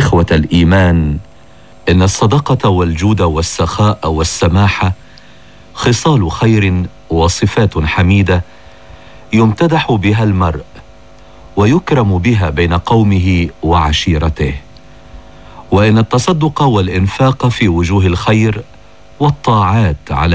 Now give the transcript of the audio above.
إخوة الإيمان، إن الصدقة والجود والسخاء والسماحة خصال خير وصفات حميدة يمتدح بها المرء ويكرم بها بين قومه وعشيرته. وإن التصدق والإنفاق في وجوه الخير والطاعات على